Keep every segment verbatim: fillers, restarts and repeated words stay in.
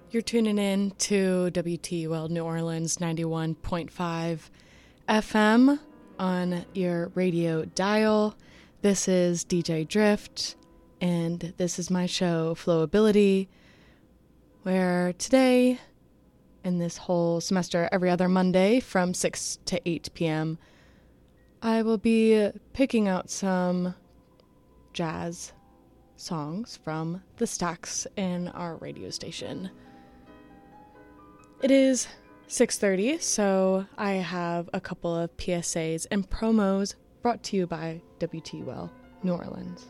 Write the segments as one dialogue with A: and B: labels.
A: You're tuning in to W T U L New Orleans ninety-one point five F M on your radio dial. This is D J Drift, and this is my show, Flowability, where today, in this whole semester, every other Monday from six to eight p.m., I will be picking out some jazz songs from the stacks in our radio station. It is six thirty, so I have a couple of P S As and promos brought to you by W T U L New Orleans.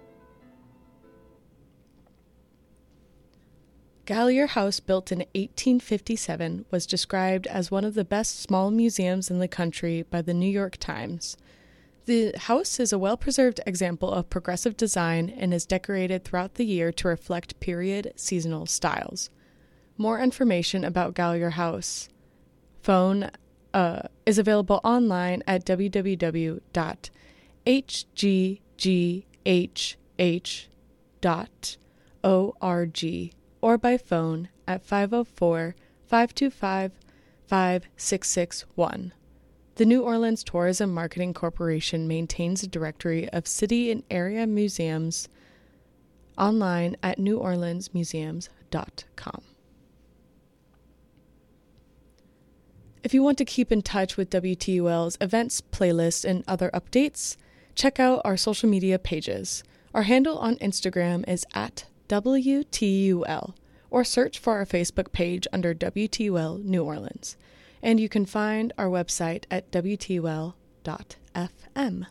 A: Gallier House, built in eighteen fifty-seven, was described as one of the best small museums in the country by the New York Times. The house is a well-preserved example of progressive design and is decorated throughout the year to reflect period seasonal styles. More information about Gallier House phone uh, is available online at w w w dot h g g h h dot org or by phone at five oh four, five two five, five six six one. The New Orleans Tourism Marketing Corporation maintains a directory of city and area museums online at new orleans museums dot com. If you want to keep in touch with W T U L's events, playlists, and other updates, check out our social media pages. Our handle on Instagram is at W T U L, or search for our Facebook page under W T U L New Orleans. And you can find our website at w t u l dot f m.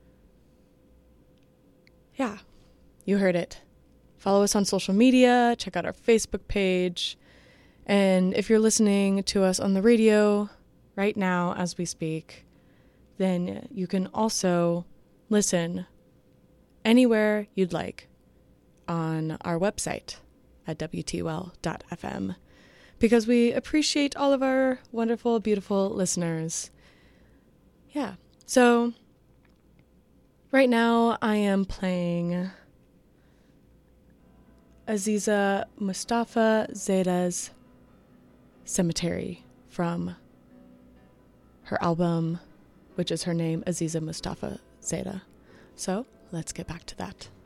A: Yeah, you heard it. Follow us on social media, check out our Facebook page. And if you're listening to us on the radio right now as we speak, then you can also listen anywhere you'd like on our website at w t u l dot f m, because we appreciate all of our wonderful, beautiful listeners. Yeah, so right now I am playing Aziza Mustafa Zaida's Cemetery from her album, which is her name, Aziza Mustafa Zaida. So let's get back to that.